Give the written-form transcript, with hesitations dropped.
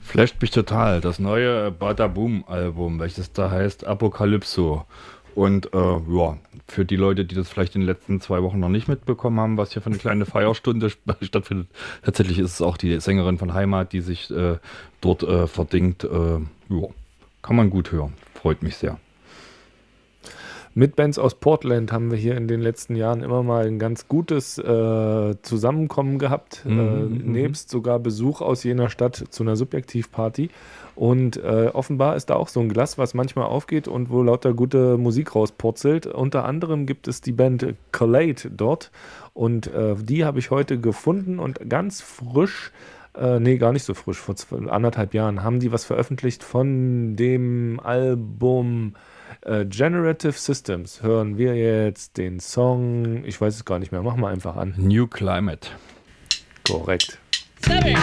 Flasht mich total. Das neue Badaboom-Album, welches da heißt Apokalypso. Und ja, für die Leute, die das vielleicht in den letzten 2 Wochen noch nicht mitbekommen haben, was hier für eine kleine Feierstunde stattfindet, tatsächlich ist es auch die Sängerin von Heimat, die sich dort verdingt. Ja, kann man gut hören. Freut mich sehr. Mit Bands aus Portland haben wir hier in den letzten Jahren immer mal ein ganz gutes Zusammenkommen gehabt, nebst sogar Besuch aus jener Stadt zu einer Subjektivparty. Und offenbar ist da auch so ein Glas, was manchmal aufgeht und wo lauter gute Musik rauspurzelt. Unter anderem gibt es die Band Collate dort und die habe ich heute gefunden und ganz frisch, nee, gar nicht so frisch, vor 1,5 Jahren haben die was veröffentlicht von dem Album Generative Systems. Hören wir jetzt den Song, ich weiß es gar nicht mehr, mach mal einfach an. New Climate. Korrekt. Seven.